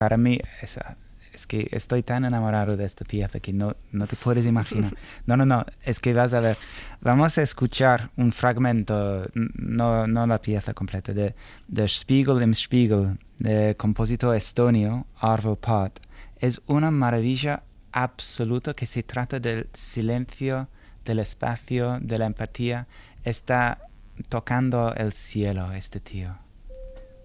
Para mí, es que estoy tan enamorado de esta pieza que no te puedes imaginar. No, es que vas a ver. Vamos a escuchar un fragmento, no la pieza completa, de Spiegel im Spiegel, de compositor estonio Arvo Pärt. Es una maravilla absoluta que se trata del silencio, del espacio, de la empatía. Está tocando el cielo este tío.